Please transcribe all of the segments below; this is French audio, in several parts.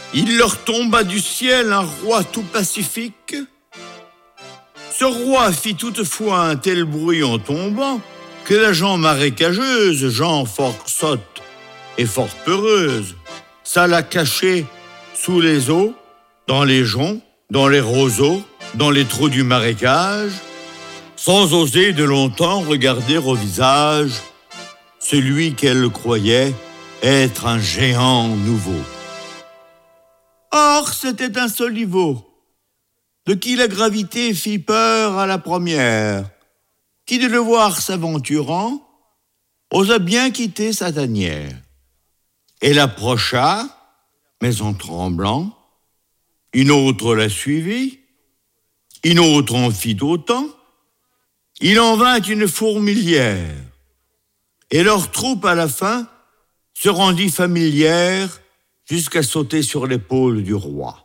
Il leur tomba du ciel un roi tout pacifique. Ce roi fit toutefois un tel bruit en tombant que la gent marécageuse, gent fort sotte et fort peureuse, s'alla cacher sous les eaux, dans les joncs, dans les roseaux, dans les trous du marécage, sans oser de longtemps regarder au visage celui qu'elle croyait être un géant nouveau. Or, c'était un soliveau, de qui la gravité fit peur à la première, qui de le voir s'aventurant, osa bien quitter sa tanière. Elle approcha, mais en tremblant, une autre la suivit, une autre en fit autant, il en vint une fourmilière, et leur troupe à la fin se rendit familière jusqu'à sauter sur l'épaule du roi.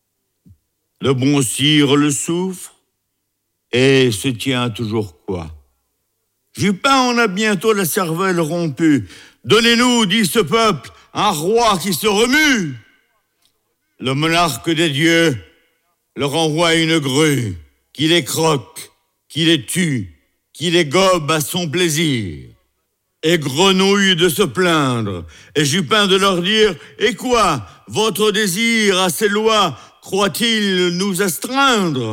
Le bon sire le souffre et se tient toujours quoi. Jupin en a bientôt la cervelle rompue. Donnez-nous, dit ce peuple, un roi qui se remue. Le monarque des dieux leur envoie une grue qui les croque, qui les tue, qui les gobe à son plaisir. Et Grenouille de se plaindre, et Jupin de leur dire « Et quoi, votre désir à ces lois croit-il nous astreindre ?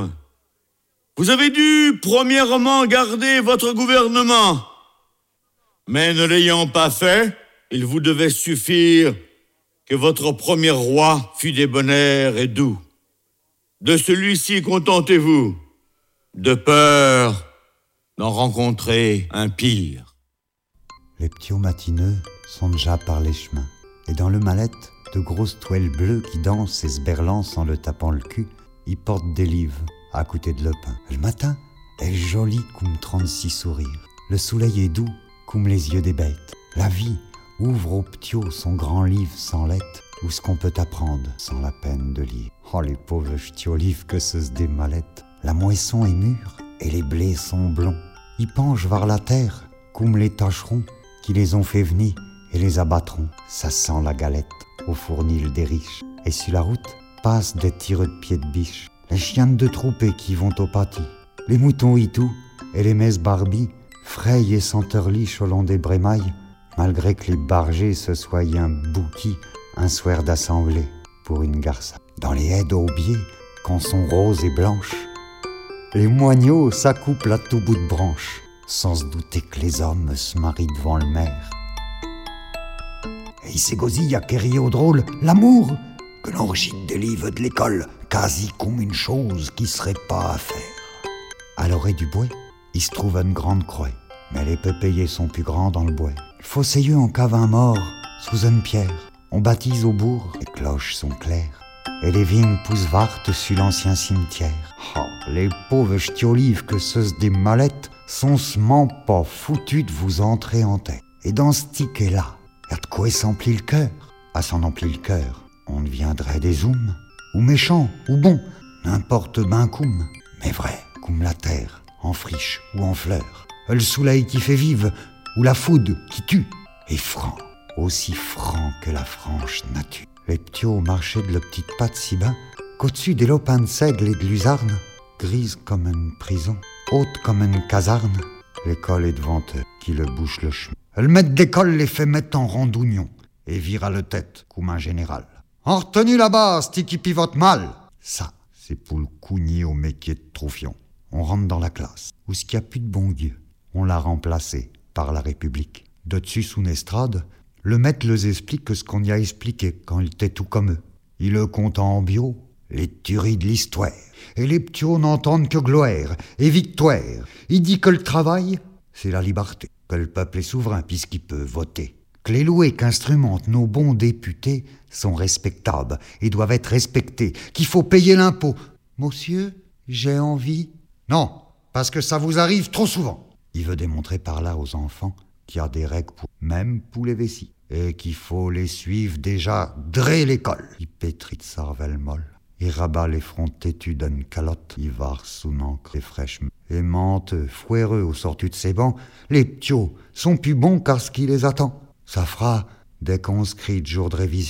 Vous avez dû premièrement garder votre gouvernement, mais ne l'ayant pas fait, il vous devait suffire que votre premier roi fût débonnaire et doux. De celui-ci contentez-vous, de peur d'en rencontrer un pire. » Les ptios matineux sont déjà par les chemins. Et dans le mallette, de grosses toiles bleues qui dansent et se berlancent en le tapant le cul, ils portent des livres à côté de le pain. Le matin est joli comme 36 sourires. Le soleil est doux comme les yeux des bêtes. La vie ouvre aux ptios son grand livre sans lettres, où ce qu'on peut apprendre sans la peine de lire. Oh, les pauvres ptios livres que ce des mallettes. La moisson est mûre et les blés sont blonds. Ils penchent vers la terre comme les tâcherons qui les ont fait venir et les abattront. Ça sent la galette au fournil des riches. Et sur la route passent des tireux de pieds de biche, les chiens de troupée qui vont au pâtis, les moutons hitou et les messes barbies frayent et s'enterlichent au long des brémailles, malgré que les bargés se soient un bouquis, un soir d'assemblée pour une garça. Dans les haies d'aubier, quand sont roses et blanches, les moineaux s'accouplent à tout bout de branche, sans se douter que les hommes se marient devant le maire. Et il s'égosille à quérir au drôle l'amour que l'on rechite des livres de l'école, quasi comme une chose qui serait pas à faire. À l'orée du bois, il se trouve une grande croix, mais les peupliers sont plus grands dans le bois. Le fosseyeux en cave un mort sous une pierre. On baptise au bourg, les cloches sont claires, et les vignes poussent vartes sur l'ancien cimetière. Oh, les pauvres ch'tiolives que ceux des mallettes sont sement pas foutus de vous entrer en tête. Et dans ce ticket-là, y a de quoi s'emplit le cœur. À s'en emplit le cœur, on deviendrait des zooms, ou méchants, ou bons, n'importe ben coum, mais vrai, comme la terre, en friche ou en fleur, le soleil qui fait vivre, ou la foudre qui tue, et franc, aussi franc que la franche nature. Les ptios marchaient de leurs petites pattes si bas qu'au-dessus des lopins de seigle et de luzarne, grise comme une prison, haute comme une casarne, l'école est devant eux qui le bouche le chemin. Le maître d'école les fait mettre en rondouignon et vire à la tête comme un général. En retenue là-bas, c'ti qui pivote mal. Ça, c'est pour le cougner au métier de troufion. On rentre dans la classe, où ce qu'il n'y a plus de bon Dieu, on l'a remplacé par la République. De dessus sous une estrade, le maître les explique que ce qu'on y a expliqué quand il était tout comme eux. Il le compte en bio, les tueries de l'histoire. Et les ptios n'entendent que gloire et victoire. Il dit que le travail, c'est la liberté. Que le peuple est souverain puisqu'il peut voter. Que les loués qu'instrumentent nos bons députés sont respectables et doivent être respectés. Qu'il faut payer l'impôt. Monsieur, j'ai envie. Non, parce que ça vous arrive trop souvent. Il veut démontrer par là aux enfants qu'il y a des règles même pour les vessies. Et qu'il faut les suivre déjà dès l'école. Il pétrit de cervelle molle. Il rabat les fronts têtus d'une calotte. Il varse sous l'encre et fraîche. Et menteux, fouéreux au sortu de ses bancs, les ptios sont plus bons qu'à ce qui les attend. Ça fera, dès qu'on se crie de jour de révision,